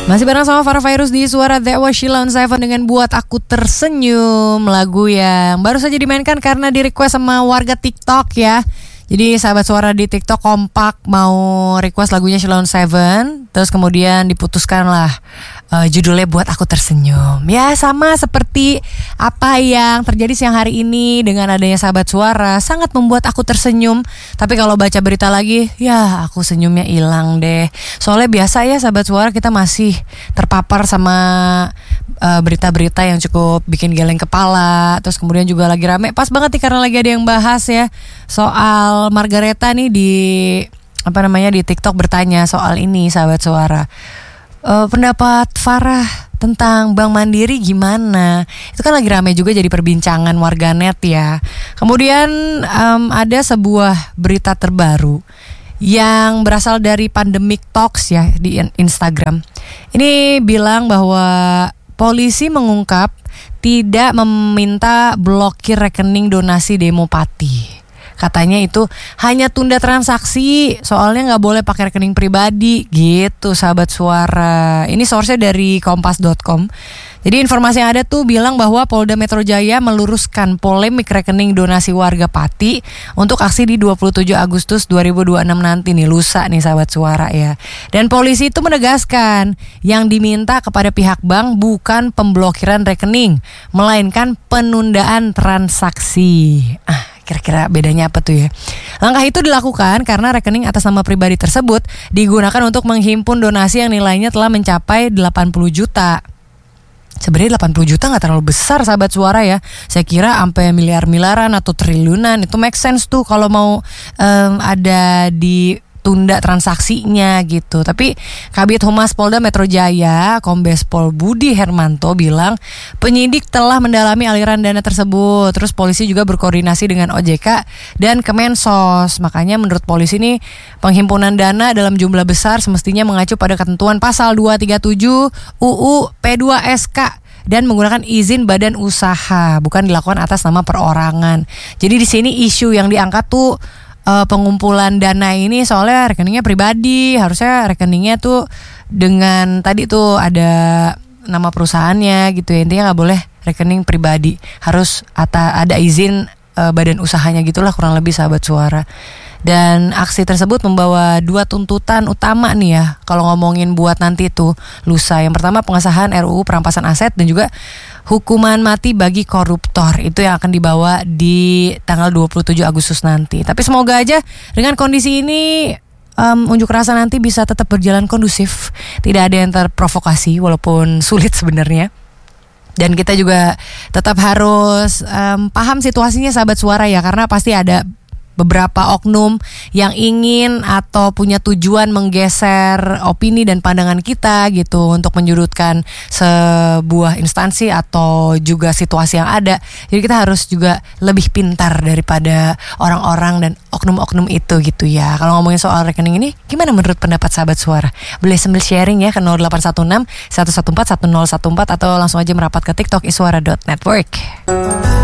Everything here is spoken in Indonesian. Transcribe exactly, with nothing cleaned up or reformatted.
Masih bareng sama Farah Fairuz di Suara That Was Sheila on Seven dengan Buat Aku Tersenyum, lagu yang baru saja dimainkan karena di request sama warga TikTok ya. Jadi sahabat Suara di TikTok kompak mau request lagunya Sheila on Seven, terus kemudian diputuskan lah uh, judulnya Buat Aku Tersenyum. Ya sama seperti apa yang terjadi siang hari ini dengan adanya sahabat Suara, sangat membuat aku tersenyum. Tapi kalau baca berita lagi, ya aku senyumnya hilang deh. Soalnya biasa ya sahabat Suara, kita masih terpapar sama uh, berita-berita yang cukup bikin geleng kepala. Terus kemudian juga lagi rame, pas banget nih karena lagi ada yang bahas ya soal Margareta nih di apa namanya di TikTok bertanya soal ini sahabat Suara. Uh, pendapat Farah tentang Bank Mandiri gimana? Itu kan lagi ramai juga jadi perbincangan warganet ya. Kemudian um, ada sebuah berita terbaru yang berasal dari Pandemic Talks ya di Instagram. Ini bilang bahwa polisi mengungkap tidak meminta blokir rekening donasi demo Pati. Katanya itu hanya tunda transaksi, soalnya gak boleh pakai rekening pribadi gitu sahabat Suara. Ini source-nya dari kompas dot com. Jadi informasi yang ada tuh bilang bahwa Polda Metro Jaya meluruskan polemik rekening donasi warga Pati untuk aksi di dua puluh tujuh Agustus dua ribu dua puluh enam nanti nih, lusa nih sahabat Suara ya. Dan polisi itu menegaskan yang diminta kepada pihak bank bukan pemblokiran rekening, melainkan penundaan transaksi. Ah, kira-kira bedanya apa tuh ya? Langkah itu dilakukan karena rekening atas nama pribadi tersebut digunakan untuk menghimpun donasi yang nilainya telah mencapai delapan puluh juta. Sebenarnya delapan puluh juta gak terlalu besar sahabat Suara ya. Saya kira sampai miliar-miliaran atau triliunan itu make sense tuh kalau mau um, ada di tunda transaksinya gitu. Tapi Kabid Humas Polda Metro Jaya, Kombes Pol Budi Hermanto bilang penyidik telah mendalami aliran dana tersebut. Terus polisi juga berkoordinasi dengan O J K dan Kemensos. Makanya menurut polisi nih penghimpunan dana dalam jumlah besar semestinya mengacu pada ketentuan pasal dua tiga tujuh U U P dua S K dan menggunakan izin badan usaha, bukan dilakukan atas nama perorangan. Jadi di sini isu yang diangkat tuh Uh, pengumpulan dana ini soalnya rekeningnya pribadi, harusnya rekeningnya tuh dengan tadi tuh ada nama perusahaannya gitu ya. Intinya nggak boleh rekening pribadi, harus ata, ada izin uh, badan usahanya gitulah kurang lebih sahabat Suara. Dan aksi tersebut membawa dua tuntutan utama nih ya kalau ngomongin buat nanti tuh lusa. Yang pertama pengesahan R U U perampasan aset dan juga hukuman mati bagi koruptor. Itu yang akan dibawa di tanggal dua puluh tujuh Agustus nanti. Tapi semoga aja dengan kondisi ini um, unjuk rasa nanti bisa tetap berjalan kondusif, tidak ada yang terprovokasi walaupun sulit sebenarnya. Dan kita juga tetap harus um, paham situasinya sahabat Suara ya, karena pasti ada beberapa oknum yang ingin atau punya tujuan menggeser opini dan pandangan kita gitu untuk menyudutkan sebuah instansi atau juga situasi yang ada. Jadi kita harus juga lebih pintar daripada orang-orang dan oknum-oknum itu gitu ya. Kalau ngomongin soal rekening ini, gimana menurut pendapat sahabat Suara? Boleh sambil sharing ya ke nol delapan satu enam satu satu empat satu nol satu empat atau langsung aja merapat ke TikTok iswara dot network.